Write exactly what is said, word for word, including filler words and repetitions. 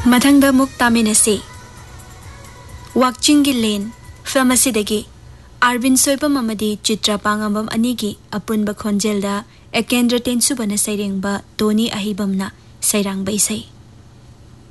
मथंगदा मुक तामिनसे वाकचिंगी लेन film असिदगी Arvind Soibam अमदी Chitra पांगबम अनिगी अपुनब खोंजेलदा Ekendra टेंसुबना सैरेंगबा Tony अहिबमना Sairang बैसै।